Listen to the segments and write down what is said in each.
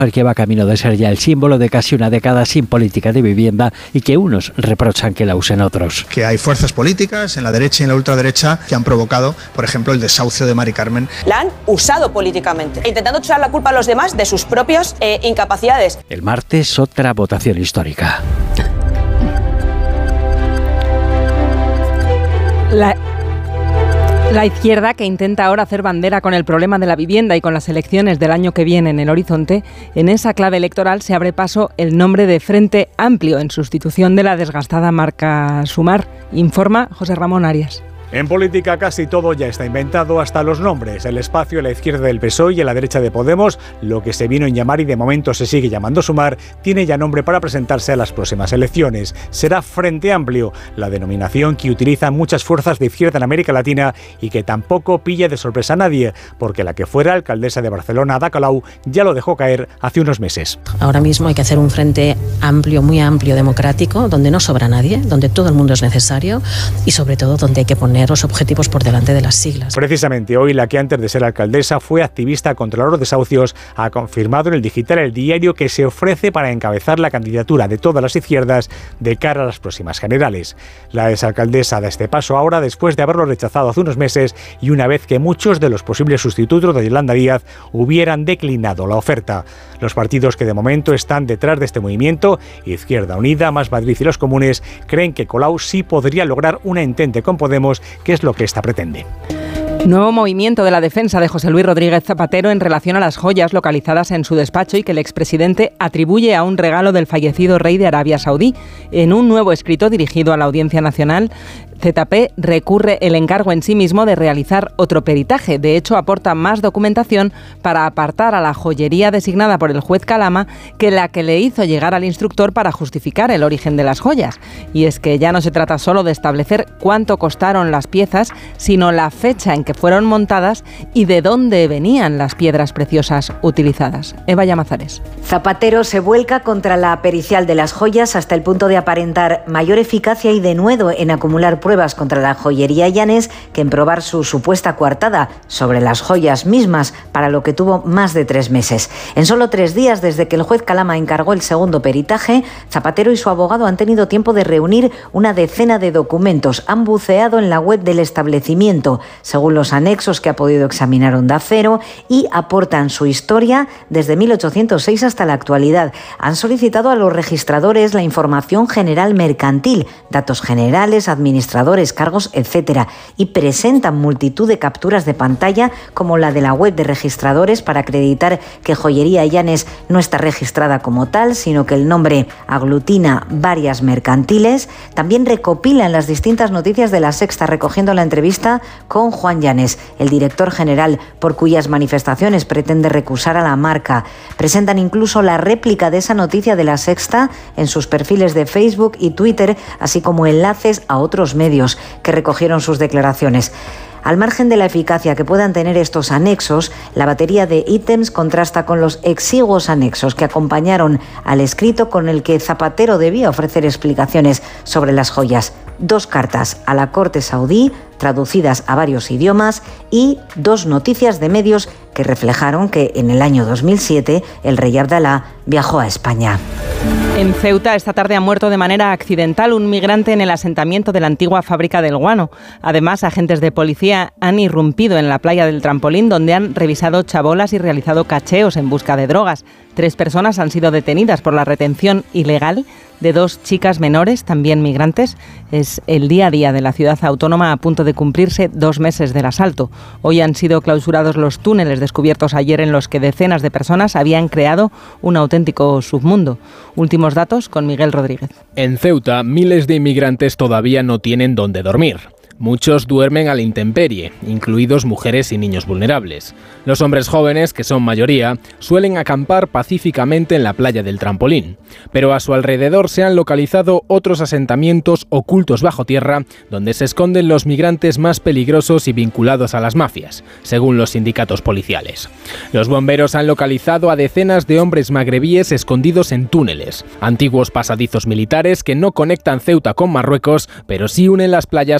que va camino de ser ya el símbolo de casi una década sin política de vivienda y que unos reprochan que la usen otros. Que hay fuerzas políticas en la derecha y en la ultraderecha que han provocado, por ejemplo, el desahucio de Mari Carmen. La han usado políticamente, intentando echar la culpa a los demás de sus propias incapacidades. El martes, otra votación histórica. La izquierda, que intenta ahora hacer bandera con el problema de la vivienda y con las elecciones del año que viene en el horizonte, en esa clave electoral se abre paso el nombre de Frente Amplio en sustitución de la desgastada marca Sumar, informa José Ramón Arias. En política casi todo ya está inventado, hasta los nombres. El espacio a la izquierda del PSOE y a la derecha de Podemos, lo que se vino en llamar y de momento se sigue llamando Sumar, tiene ya nombre para presentarse a las próximas elecciones. Será Frente Amplio, la denominación que utilizan muchas fuerzas de izquierda en América Latina y que tampoco pilla de sorpresa a nadie, porque la que fuera alcaldesa de Barcelona, Ada Colau, ya lo dejó caer hace unos meses. Ahora mismo hay que hacer un frente amplio, muy amplio, democrático, donde no sobra nadie, donde todo el mundo es necesario y sobre todo donde hay que poner los objetivos por delante de las siglas. Precisamente hoy la que antes de ser alcaldesa fue activista contra los desahucios ha confirmado en el digital El Diario que se ofrece para encabezar la candidatura de todas las izquierdas de cara a las próximas generales. La exalcaldesa da este paso ahora después de haberlo rechazado hace unos meses y una vez que muchos de los posibles sustitutos de Yolanda Díaz hubieran declinado la oferta. Los partidos que de momento están detrás de este movimiento, Izquierda Unida, Más Madrid y los Comunes, creen que Colau sí podría lograr una entente con Podemos, que es lo que ésta pretende. Nuevo movimiento de la defensa de José Luis Rodríguez Zapatero en relación a las joyas localizadas en su despacho y que el expresidente atribuye a un regalo del fallecido rey de Arabia Saudí. En un nuevo escrito dirigido a la Audiencia Nacional, ZP recurre el encargo en sí mismo de realizar otro peritaje. De hecho, aporta más documentación para apartar a la joyería designada por el juez Calama que la que le hizo llegar al instructor para justificar el origen de las joyas. Y es que ya no se trata solo de establecer cuánto costaron las piezas, sino la fecha en que fueron montadas y de dónde venían las piedras preciosas utilizadas. Eva Llamazares. Zapatero se vuelca contra la pericial de las joyas hasta el punto de aparentar mayor eficacia y denuedo en acumular pruebas contra la joyería Llanes que en probar su supuesta coartada sobre las joyas mismas, para lo que tuvo más de 3 meses. En solo 3 días desde que el juez Calama encargó el segundo peritaje, Zapatero y su abogado han tenido tiempo de reunir una decena de documentos. Han buceado en la web del establecimiento, según los anexos que ha podido examinar Onda Cero, y aportan su historia desde 1806 hasta la actualidad. Han solicitado a los registradores la información general mercantil, datos generales, administradores, cargos, etc. y presentan multitud de capturas de pantalla como la de la web de registradores para acreditar que Joyería Llanes no está registrada como tal, sino que el nombre aglutina varias mercantiles. También recopilan las distintas noticias de La Sexta, recogiendo la entrevista con Juan Llanes, el director general, por cuyas manifestaciones pretende recusar a la marca. Presentan incluso la réplica de esa noticia de La Sexta en sus perfiles de Facebook y Twitter, así como enlaces a otros medios que recogieron sus declaraciones. Al margen de la eficacia que puedan tener estos anexos, la batería de ítems contrasta con los exiguos anexos que acompañaron al escrito con el que Zapatero debía ofrecer explicaciones sobre las joyas. 2 cartas a la corte saudí, traducidas a varios idiomas, y 2 noticias de medios que reflejaron que en el año 2007 el rey Abdalá viajó a España. En Ceuta, esta tarde ha muerto de manera accidental un migrante en el asentamiento de la antigua fábrica del guano. Además, agentes de policía han irrumpido en la playa del Trampolín, donde han revisado chabolas y realizado cacheos en busca de drogas. 3 personas han sido detenidas por la retención ilegal de 2 chicas menores, también migrantes. Es el día a día de la ciudad autónoma, a punto de cumplirse 2 meses del asalto. Hoy han sido clausurados los túneles descubiertos ayer en los que decenas de personas habían creado un auténtico submundo. Últimos datos con Miguel Rodríguez. En Ceuta, miles de inmigrantes todavía no tienen dónde dormir. Muchos duermen a la intemperie, incluidos mujeres y niños vulnerables. Los hombres jóvenes, que son mayoría, suelen acampar pacíficamente en la playa del Trampolín, pero a su alrededor se han localizado otros asentamientos ocultos bajo tierra donde se esconden los migrantes más peligrosos y vinculados a las mafias, según los sindicatos policiales. Los bomberos han localizado a decenas de hombres magrebíes escondidos en túneles, antiguos pasadizos militares que no conectan Ceuta con Marruecos, pero sí unen las playas con el actual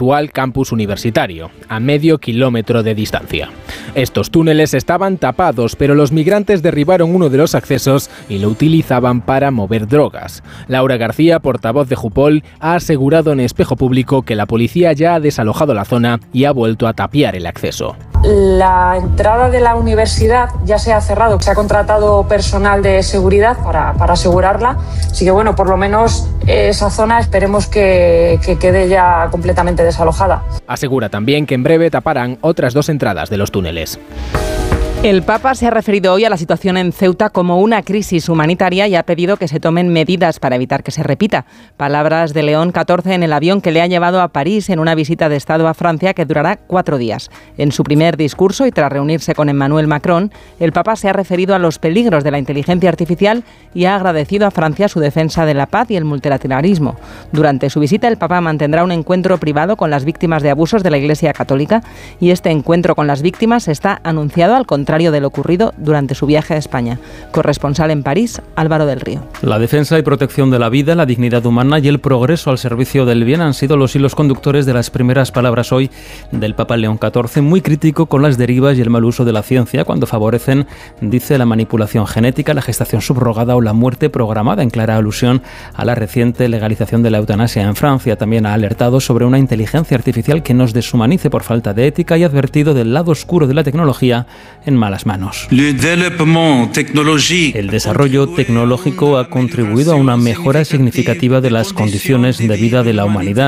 actual campus universitario, a medio kilómetro de distancia. Estos túneles estaban tapados, pero los migrantes derribaron uno de los accesos y lo utilizaban para mover drogas. Laura García, portavoz de Jupol, ha asegurado en Espejo Público que la policía ya ha desalojado la zona y ha vuelto a tapiar el acceso. La entrada de la universidad ya se ha cerrado, se ha contratado personal de seguridad para asegurarla, así que bueno, por lo menos esa zona esperemos que quede ya completamente desalojada. Asegura también que en breve taparán otras 2 entradas de los túneles. El Papa se ha referido hoy a la situación en Ceuta como una crisis humanitaria y ha pedido que se tomen medidas para evitar que se repita. Palabras de León XIV en el avión que le ha llevado a París en una visita de Estado a Francia que durará 4 días. En su primer discurso y tras reunirse con Emmanuel Macron, el Papa se ha referido a los peligros de la inteligencia artificial y ha agradecido a Francia su defensa de la paz y el multilateralismo. Durante su visita, el Papa mantendrá un encuentro privado con las víctimas de abusos de la Iglesia Católica y este encuentro con las víctimas está anunciado al contrario de lo ocurrido durante su viaje a España. Corresponsal en París, Álvaro del Río. La defensa y protección de la vida, la dignidad humana y el progreso al servicio del bien han sido los hilos conductores de las primeras palabras hoy del Papa León XIV, muy crítico con las derivas y el mal uso de la ciencia cuando favorecen, dice, la manipulación genética, la gestación subrogada o la muerte programada, en clara alusión a la reciente legalización de la eutanasia en Francia. También ha alertado sobre una inteligencia artificial que nos deshumanice por falta de ética y ha advertido del lado oscuro de la tecnología en malas manos. El desarrollo tecnológico ha contribuido a una mejora significativa de las condiciones de vida de la humanidad.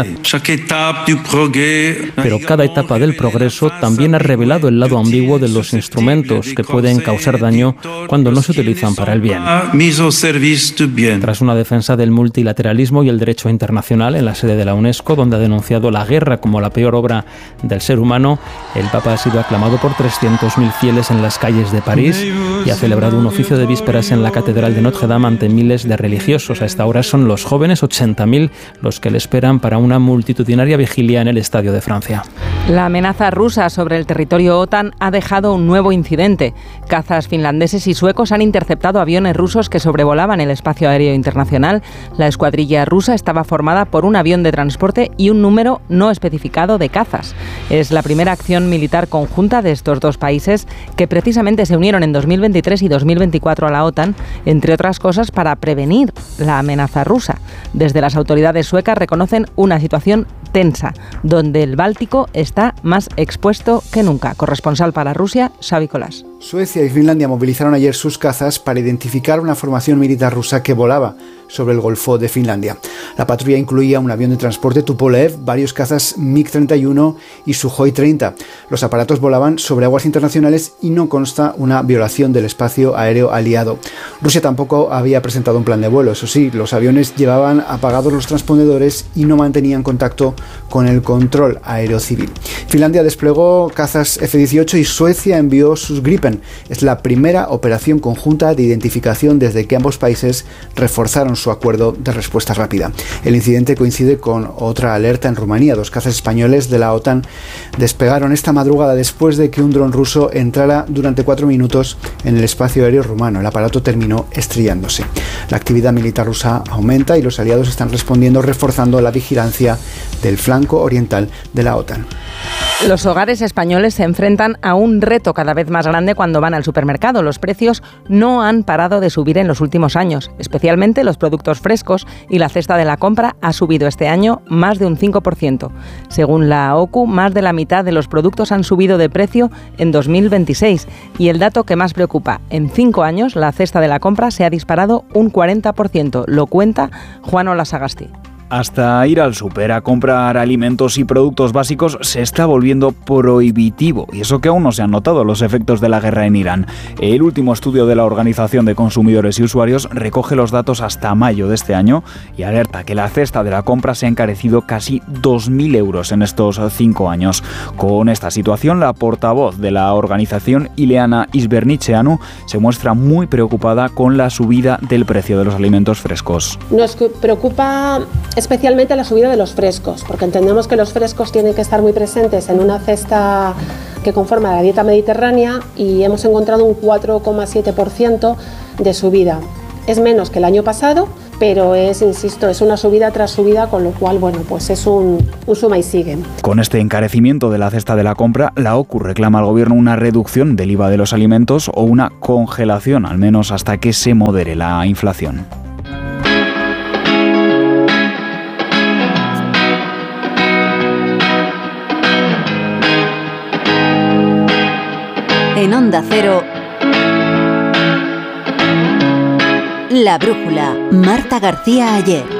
Pero cada etapa del progreso también ha revelado el lado ambiguo de los instrumentos que pueden causar daño cuando no se utilizan para el bien. Tras una defensa del multilateralismo y el derecho internacional en la sede de la UNESCO, donde ha denunciado la guerra como la peor obra del ser humano, el Papa ha sido aclamado por 300.000 fieles en las calles de París y ha celebrado un oficio de vísperas en la Catedral de Notre Dame ante miles de religiosos. A esta hora son los jóvenes, 80.000, los que le esperan para una multitudinaria vigilia en el Estadio de Francia. La amenaza rusa sobre el territorio OTAN ha dejado un nuevo incidente. Cazas finlandeses y suecos han interceptado aviones rusos que sobrevolaban el espacio aéreo internacional. La escuadrilla rusa estaba formada por un avión de transporte y un número no especificado de cazas. Es la primera acción militar conjunta de estos dos países que precisamente se unieron en 2023 y 2024 a la OTAN, entre otras cosas para prevenir la amenaza rusa. Desde las autoridades suecas reconocen una situación tensa, donde el Báltico está más expuesto que nunca. Corresponsal para Rusia, Xavi Colás. Suecia y Finlandia movilizaron ayer sus cazas para identificar una formación militar rusa que volaba sobre el Golfo de Finlandia. La patrulla incluía un avión de transporte Tupolev, varios cazas MiG-31 y Sukhoi 30. Los aparatos volaban sobre aguas internacionales y no consta una violación del espacio aéreo aliado. Rusia tampoco había presentado un plan de vuelo. Eso sí, los aviones llevaban apagados los transpondedores y no mantenían contacto con el control aéreo civil. Finlandia desplegó cazas F-18 y Suecia envió sus Gripen. Es la primera operación conjunta de identificación desde que ambos países reforzaron su acuerdo de respuesta rápida. El incidente coincide con otra alerta en Rumanía. 2 cazas españoles de la OTAN despegaron esta madrugada después de que un dron ruso entrara durante 4 minutos en el espacio aéreo rumano. El aparato terminó estrellándose. La actividad militar rusa aumenta y los aliados están respondiendo reforzando la vigilancia del flanco oriental de la OTAN. Los hogares españoles se enfrentan a un reto cada vez más grande cuando van al supermercado. Los precios no han parado de subir en los últimos años, especialmente los productos frescos, y la cesta de la compra ha subido este año más de un 5%. Según la OCU, más de la mitad de los productos han subido de precio en 2026. Y el dato que más preocupa, en 5 años la cesta de la compra se ha disparado un 40%. Lo cuenta Juan Olasagasti. Hasta ir al súper a comprar alimentos y productos básicos se está volviendo prohibitivo, y eso que aún no se han notado los efectos de la guerra en Irán. El último estudio de la Organización de Consumidores y Usuarios recoge los datos hasta mayo de este año y alerta que la cesta de la compra se ha encarecido casi 2.000 euros en estos 5 años. Con esta situación, la portavoz de la organización, Ileana Isberniceanu, se muestra muy preocupada con la subida del precio de los alimentos frescos. Nos preocupa especialmente la subida de los frescos, porque entendemos que los frescos tienen que estar muy presentes en una cesta que conforma la dieta mediterránea, y hemos encontrado un 4,7% de subida. Es menos que el año pasado, pero insisto, es una subida tras subida, con lo cual, bueno, pues es un suma y sigue. Con este encarecimiento de la cesta de la compra, la OCU reclama al Gobierno una reducción del IVA de los alimentos o una congelación, al menos hasta que se modere la inflación. En Onda Cero, La Brújula, Marta García Ayer.